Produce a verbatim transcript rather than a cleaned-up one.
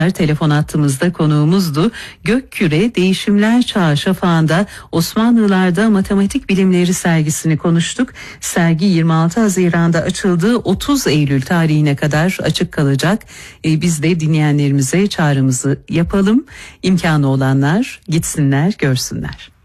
Telefon hattımızda konuğumuzdu. Gökküre Değişimler Çağı Şafağı'nda Osmanlılar'da Matematik Bilimleri sergisini konuştuk. Sergi yirmi altı Haziran'da açıldı. otuz Eylül tarihine kadar açık kalacak. Ee, biz de dinleyenlerimize çağrımızı yapalım. İmkanı olanlar gitsinler, görsünler.